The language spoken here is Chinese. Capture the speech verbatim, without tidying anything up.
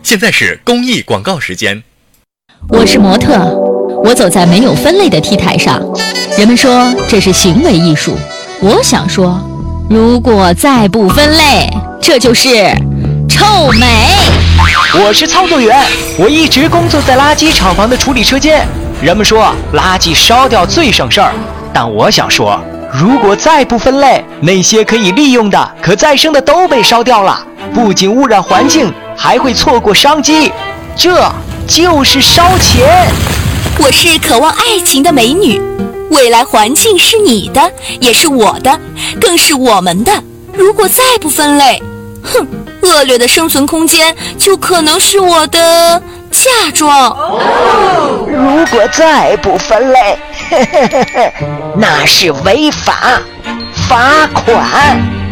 现在是公益广告时间。 我是模特，我走在没有分类的 T 台上，人们说这是行为艺术。我想说，如果再不分类，这就是臭美。 我是操作员，我一直工作在垃圾厂房的处理车间。人们说垃圾烧掉最省事儿，但我想说，如果再不分类，那些可以利用的、可再生的都被烧掉了，不仅污染环境，还会错过商机，这就是烧钱。 我是渴望爱情的美女，未来环境是你的，也是我的，更是我们的。如果再不分类，哼，恶劣的生存空间就可能是我的嫁妆。 哦、如果再不分类，呵呵呵，那是违法，罚款。